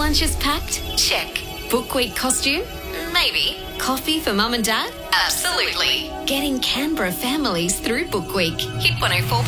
lunches packed? Check. Book week costume? Maybe. Coffee for mum and dad? Absolutely. Getting Canberra families through Book Week. Hit 104.